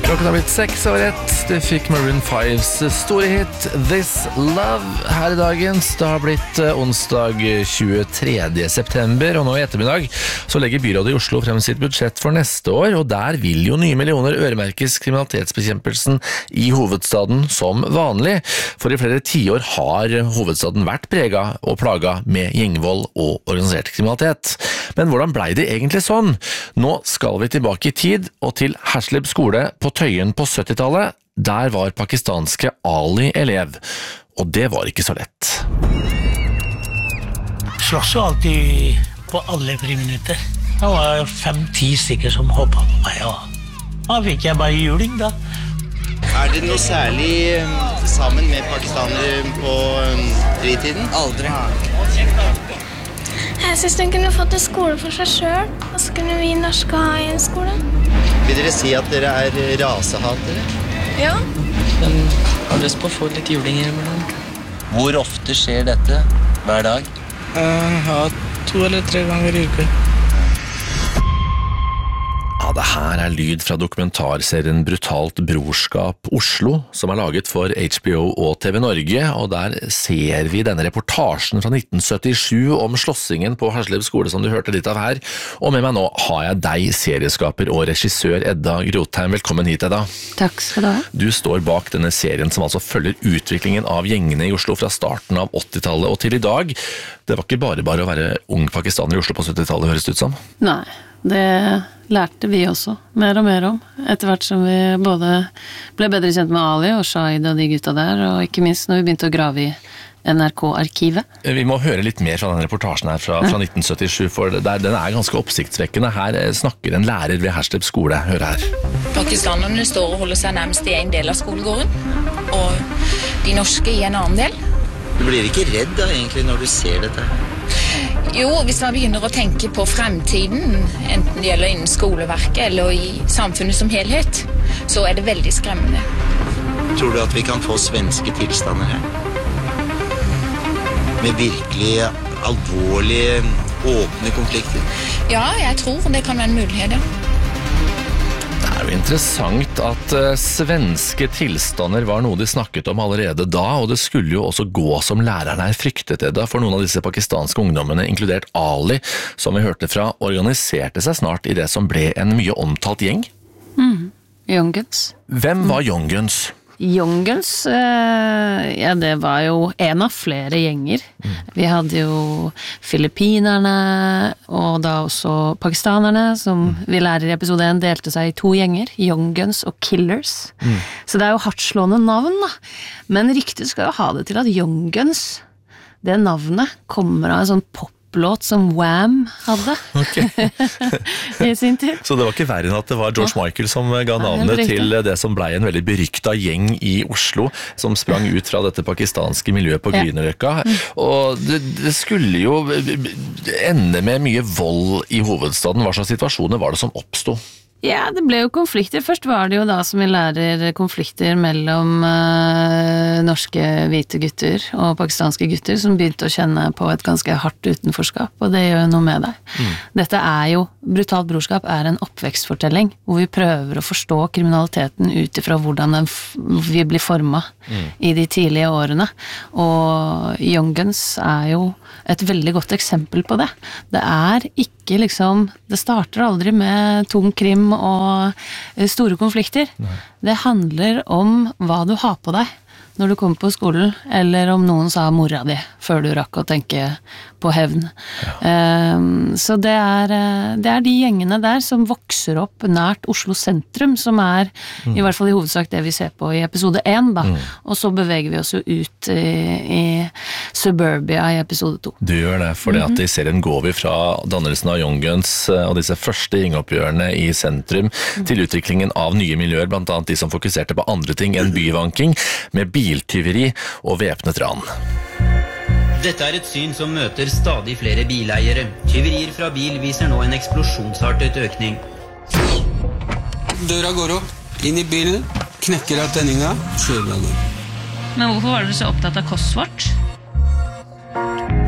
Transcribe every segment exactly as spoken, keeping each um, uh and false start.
Klokken har blitt seks over ett. Du fikk Maroon fives store hit This Love her i dagens. Det har blitt onsdag tjuetredje september, og nå i ettermiddag så legger byrådet i Oslo frem sitt budsjett for neste år, og der vil jo nye millioner øremerkes kriminalitetsbekjempelsen i hovedstaden som vanlig. For i flere tiår har hovedstaden vært preget og plaget med gjengvold og organisert kriminalitet. Men hvordan ble det egentlig sånn? Nå skal vi tilbake i tid og til Hersleb skole på Tøyen på syttitallet. Der var pakistanske Ali elev, og det var ikke så lett. Slåss jo alltid på alle friminutter. Det var fem-ti stykker som hoppet på meg, og da fikk jeg bare juling da. Er det noe særlig sammen med pakistanere på fritiden? Aldri. Jeg synes den kunne fått en skole for seg selv, og så kunne vi norske ha en skole. Vil dere si at dere er rasehatere? Ja. Men har lyst på å få litt julinger iblant. Hvor ofte skjer dette? Hver dag? Uh, ja, to eller tre ganger i uke. Ja, det her er lyd fra dokumentarserien Brutalt Brorskap Oslo, som er laget for H B O og T V Norge, og der ser vi denne reportasjen fra nitten syttisju om slåssingen på Hersleb skole, som du hørte litt av her. Og med meg nå har jeg deg, serieskaper og regissør Edda Grotheim. Velkommen hit, Edda. Takk skal du ha. Du står bak denne serien som altså følger utviklingen av gjengene i Oslo fra starten av åttitallet og til i dag. Det var ikke bare bare å være ung pakistaner i Oslo på syttitallet, høres det ut som? Nei, det lærte vi også mer og mer om, etter hvert som vi både ble bedre kjent med Ali og Shahid og de gutta der, og ikke minst når vi begynte å grave i N R K-arkivet. Vi må høre litt mer fra denne reportasjen her fra, fra nitten syttisju, for der, den er ganske oppsiktsvekkende. Her snakker en lærer ved Hersleb skole. Hør her. Pakistanerne står og holder seg nærmest i en del av skolegården, og de norske i en annen del. Du blir ikke redd da egentlig når du ser dette? Jo, hvis man begynner å tenke på fremtiden, enten det gjelder innen skoleverket eller i samfunnet som helhet, så er det veldig skremmende. Tror du at vi kan få svenske tilstander her? Med virkelig alvorlige, åpne konflikter? Ja, jeg tror det kan være en mulighet, ja. Det er jo interessant at uh, svenske tilstander var noe de snakket om allerede da, og det skulle jo også gå som lærerne her fryktet det da, for noen av disse pakistanske ungdommene, inkludert Ali, som vi hørte fra, organiserte seg snart i det som ble en mye omtalt gjeng. Mm. Young Guns. Hvem var Young Guns? Young Guns, eh, ja, det var jo en av flere gjenger. Mm. Vi hadde jo filippinerne, og da også pakistanerne, som mm. vi lærer i episode én, delte seg i to gjenger, Young Guns og Killers. Mm. Så det er jo hardtslående navn, da. Men ryktet skal jo ha det til at Young Guns, det navnet, kommer av en sånn pop låt som Wham hadde i sin tid. Så det var ikke verre enn at det var George Michael som ga navnet til det som ble en veldig berykta gjeng i Oslo, som sprang ut fra dette pakistanske miljøet på Grünerløkka. Og det, det skulle jo ende med mye vold i hovedstaden. Hva slags situasjoner var det som oppstod? Ja, det ble jo konflikter. Først var det jo da, som vi lærer, konflikter mellom uh, norske hvite gutter og pakistanske gutter som begynte å kjenne på et ganske hardt utenforskap, og det gjør noe med deg. Mm. Dette er jo, Brutalt brorskap er en oppvekstfortelling, hvor vi prøver å forstå kriminaliteten ut ifra hvordan den f- vi blir formet mm. i de tidlige årene. Og Young Guns er jo et veldig godt eksempel på det. Det er ikke liksom, det starter aldri med tung krim og store konflikter. Nei. Det handler om hva du har på deg når du kommer på skolen, eller om noen sa mora di, før du rakk å tenke på hevn. Ja. Um, så det er, det er de gjengene der som vokser opp nært Oslo sentrum, som er mm. i hvert fall i hovedsak det vi ser på i episode én, da. Mm. Og så beveger vi oss jo ut i, i Suburbia i episode to. Du gjør det, fordi mm-hmm. at i serien går vi fra dannelsen av Young Guns og disse første gjengoppgjørene i sentrum mm. til utviklingen av nye miljøer, blant annet de som fokuserte på andre ting enn byvanking, med biltyveri og væpnet ran. Dette er et syn som møter stadig flere bileiere. Tyverier fra bil viser nå en eksplosjonsartet økning. Døra går opp, inn i bilen, knekker av tenninga, kjører av gårde. Men hvorfor var du så opptatt av kostwatch?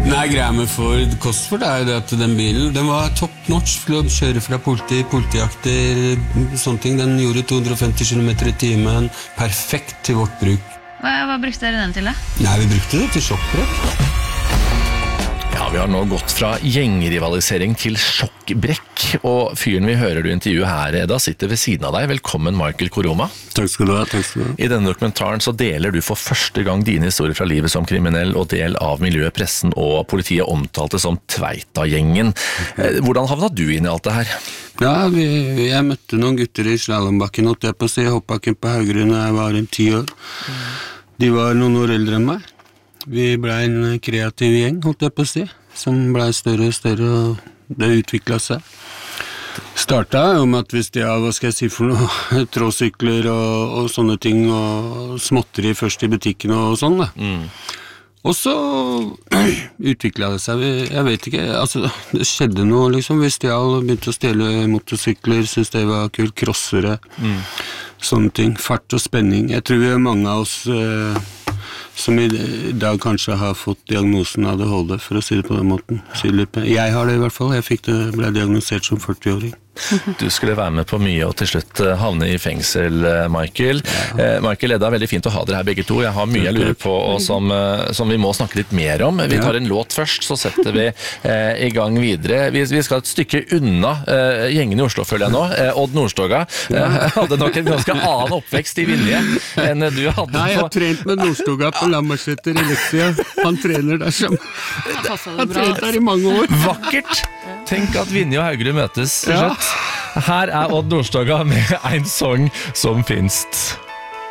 Nei, greia med Ford Cosworth er jo det at den bilen, den var top notch for å kjøre fra politi, politiakter, sånne ting. Den gjorde to hundre og femti kilometer i timen, perfekt til vårt bruk. Hva, hva brukte dere den til da? Nei, vi brukte det til sjokkbrekk. Ja, vi har nå gått fra gjengrivalisering til sjokkbrekk, og fyren vi hører du intervjuet her, Eda, sitter ved siden av deg. Velkommen, Michael Koroma. Takk skal du ha, takk skal du ha. I denne dokumentaren så deler du for første gang dine historier fra livet som kriminell, og del av miljøet, pressen og politiet omtalte som Tveita-gjengen. Hvordan havna du inn i alt det her? Ja, vi, jeg møtte noen gutter i slalombakken, og jeg på å si, hoppbakken på Haugerud når jeg var en ti år. De var noen år eldre enn meg. Vi ble en kreativ gjeng, holdt jeg på å si, som ble større og større, og det utviklet seg. Startet jo med at hvis de har, hva skal jeg si for noe, tråsykler og, og sånne ting, og småtteri først i butikken og sånn da. Mm. Og så utviklet det seg, jeg vet ikke, altså det skjedde noe liksom, vi stjal og begynte å stjele motorsykler, synes det var kult, crossere, mm. sånne ting, fart og spenning. Jeg tror vi er mange av oss eh, som i dag kanskje har fått diagnosen A D H D, for å si det på den måten. Jeg har det i hvert fall, jeg fikk det, ble diagnosert som førti-åring. Du skulle være med på mye og til slutt havne i fengsel, Michael. Ja. Michael, det er veldig fint å ha dere her begge to. Jeg har mye jeg lurer på, og som, som vi må snakke litt mer om. Vi tar en låt først, så setter vi eh, i gang videre. Vi, vi skal et stykke unna eh, gjengen i Oslo, føler jeg nå. Eh, Odd Nordstoga eh, hadde nok en ganske annen oppvekst i Vinje enn du hadde på... Nei, jeg har trent med Nordstoga på Lammerseter i Leksia. Han trener der som... Han har trent der i mange år. Vakkert! Tenk at Vinje og Haugerud møtes til slutt. Her er Odd Nordstoga med en sang som finst.